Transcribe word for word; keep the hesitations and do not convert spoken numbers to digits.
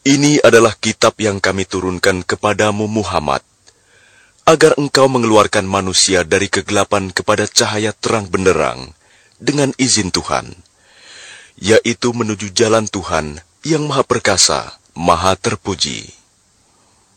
Ini adalah kitab yang kami turunkan kepadamu Muhammad, agar engkau mengeluarkan manusia dari kegelapan kepada cahaya terang benderang dengan izin Tuhan, yaitu menuju jalan Tuhan yang Maha Perkasa, Maha Terpuji.